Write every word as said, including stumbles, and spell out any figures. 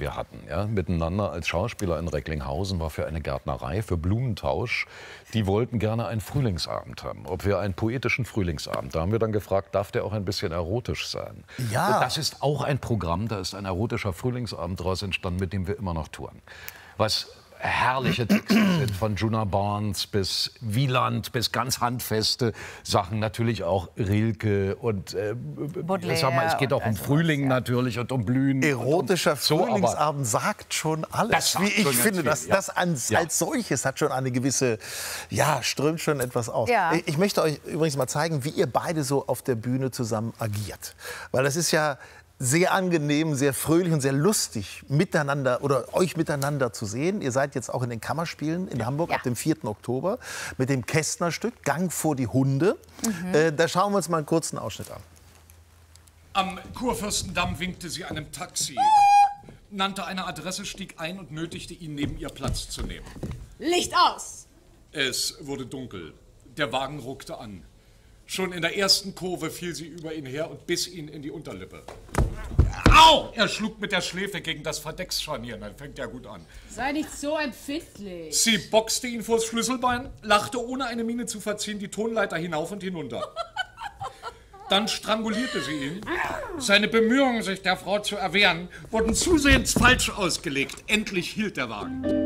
wir hatten, ja, miteinander als Schauspieler in Recklinghausen, war für eine Gärtnerei, für Blumentausch. Die wollten gerne einen Frühlingsabend haben, ob wir einen poetischen Frühlingsabend. Da haben wir dann gefragt, darf der auch ein bisschen erotisch sein? Ja. Und das ist auch ein Programm, da ist ein erotischer Frühlingsabend daraus entstanden, mit dem wir immer noch touren. Was herrliche Texte sind, von Juna Barnes bis Wieland, bis ganz handfeste Sachen, natürlich auch Rilke und äh, Baudelaire sag mal, es geht auch um also Frühling was, ja. natürlich und um Blühen. Erotischer und, und so, Frühlingsabend sagt schon alles. Das sagt Wie ich schon finde, ganz das, viel, ja. das als, Ja. als solches hat schon eine gewisse, ja, strömt schon etwas aus. Ja. Ich möchte euch übrigens mal zeigen, wie ihr beide so auf der Bühne zusammen agiert. Weil das ist ja sehr angenehm, sehr fröhlich und sehr lustig, miteinander oder euch miteinander zu sehen. Ihr seid jetzt auch in den Kammerspielen in Hamburg Ja. ab dem vierten Oktober mit dem Kästner-Stück Gang vor die Hunde. Mhm. Äh, da schauen wir uns mal einen kurzen Ausschnitt an. Am Kurfürstendamm winkte sie einem Taxi, nannte eine Adresse, stieg ein und nötigte ihn, neben ihr Platz zu nehmen. Licht aus! Es wurde dunkel. Der Wagen ruckte an. Schon in der ersten Kurve fiel sie über ihn her und biss ihn in die Unterlippe. Au! Er schlug mit der Schläfe gegen das Verdecksscharnier. Dann fängt er gut an. Sei nicht so empfindlich. Sie boxte ihn vors Schlüsselbein, lachte ohne eine Miene zu verziehen die Tonleiter hinauf und hinunter. Dann strangulierte sie ihn. Seine Bemühungen, sich der Frau zu erwehren, wurden zusehends falsch ausgelegt. Endlich hielt der Wagen.